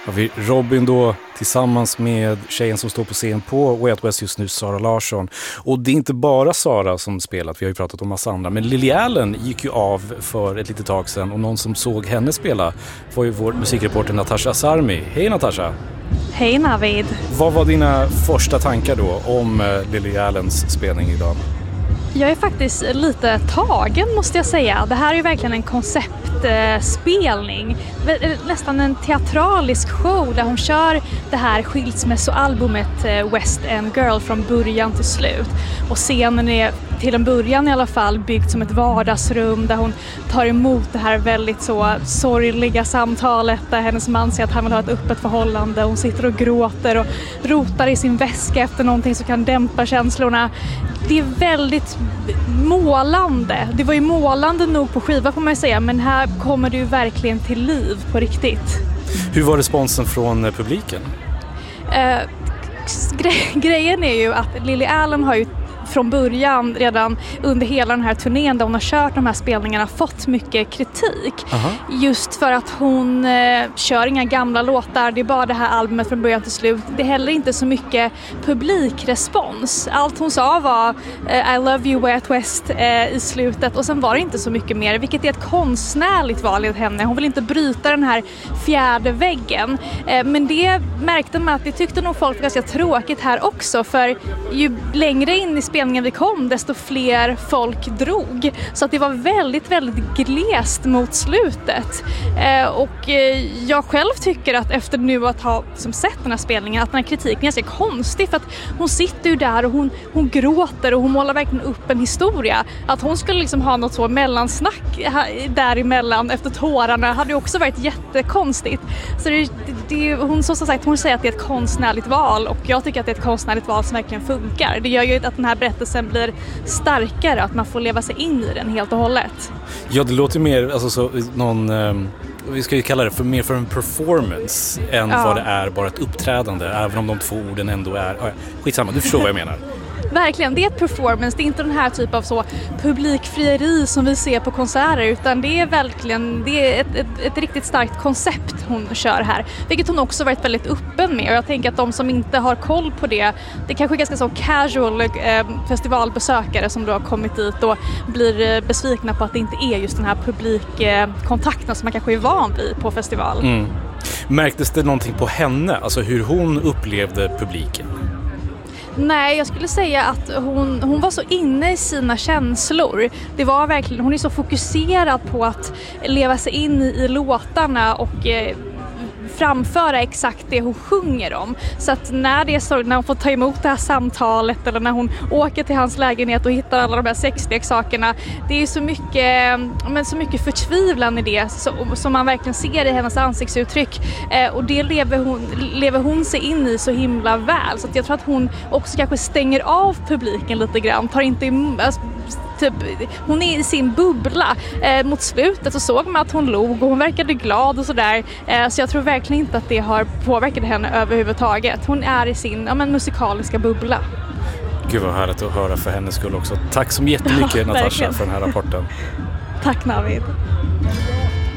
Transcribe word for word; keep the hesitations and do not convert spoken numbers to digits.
Har vi Robin då tillsammans med tjejen som står på scen på Way Out West just nu, Sara Larsson. Och det är inte bara Sara som spelat, vi har ju pratat om massa andra. Men Lily Allen gick ju av för ett litet tag sedan och någon som såg henne spela var ju vår musikreporter Natasha Sarmi. Hej Natasha! Hej Navid! Vad var dina första tankar då om Lily Allens spelning idag? Jag är faktiskt lite tagen måste jag säga. Det här är ju verkligen en konceptspelning. Nästan en teatralisk show där hon kör det här skilsmässoalbumet West End Girl från början till slut. Och scenen är till en början i alla fall byggt som ett vardagsrum där hon tar emot det här väldigt så sorgliga samtalet där hennes man säger att han vill ha ett öppet förhållande. Hon sitter och gråter och rotar i sin väska efter någonting som kan dämpa känslorna. Det är väldigt målande. Det var ju målande nog på skiva får man ju säga, men här kommer det ju verkligen till liv på riktigt. Hur var responsen från publiken? Eh, gre- grejen är ju att Lily Allen har ju från början, redan under hela den här turnén där hon har kört de här spelningarna, fått mycket kritik. Aha. Just för att hon eh, kör inga gamla låtar, det är bara det här albumet från början till slut. Det är heller inte så mycket publikrespons. Allt hon sa var eh, I love you Way Out West eh, i slutet och sen var det inte så mycket mer, vilket är ett konstnärligt val i henne. Hon vill inte bryta den här fjärde väggen. Eh, men det märkte man att det tyckte nog folk var ganska tråkigt här också, för ju längre in i spelningen vi kom, desto fler folk drog. Så att det var väldigt, väldigt glest mot slutet. Eh, och eh, jag själv tycker att efter nu att ha som sett den här spelningen, att den här kritiken är ganska konstig, för att hon sitter ju där och hon, hon gråter och hon målar verkligen upp en historia. Att hon skulle liksom ha något så mellansnack däremellan efter tårarna hade ju också varit jättekonstigt. Så det, det, det, hon, så sagt, hon säger att det är ett konstnärligt val och jag tycker att det är ett konstnärligt val som verkligen funkar. Det gör ju att den här berättelsen blir starkare, att man får leva sig in i den helt och hållet. Ja, det låter mer, alltså så, någon, um, vi ska ju kalla det för mer för en performance än ja. vad det är bara ett uppträdande, även om de två orden ändå är, ja, skitsamma, du förstår vad jag menar. Verkligen, det är ett performance, det är inte den här typ av så publikfrieri som vi ser på konserter, utan det är verkligen det är ett, ett, ett riktigt starkt koncept hon kör här, vilket hon också varit väldigt öppen med, och jag tänker att de som inte har koll på det, det kanske är ganska så casual eh, festivalbesökare som då har kommit dit och blir eh, besvikna på att det inte är just den här publikkontakten eh, som man kanske är van vid på festival. Mm. Märktes det någonting på henne, alltså hur hon upplevde publiken? Nej, jag skulle säga att hon, hon var så inne i sina känslor. Det var verkligen, hon är så fokuserad på att leva sig in i, i låtarna och eh, framföra exakt det hon sjunger om. Så att när, det är så, när hon får ta emot det här samtalet eller när hon åker till hans lägenhet och hittar alla de här sexleksakerna, det är så mycket, men så mycket förtvivlan i det så, som man verkligen ser i hennes ansiktsuttryck. Eh, och det lever hon, lever hon sig in i så himla väl. Så att jag tror att hon också kanske stänger av publiken lite grann. Tar inte emot, alltså, typ, hon är i sin bubbla. Eh, mot slutet så såg man att hon log och hon verkade glad och sådär. Eh, så jag tror verkligen inte att det har påverkat henne överhuvudtaget. Hon är i sin ja, men, musikaliska bubbla. Gud vad härligt att höra för hennes skull också. Tack så jättemycket ja, Natasha för den här rapporten. Tack Navid.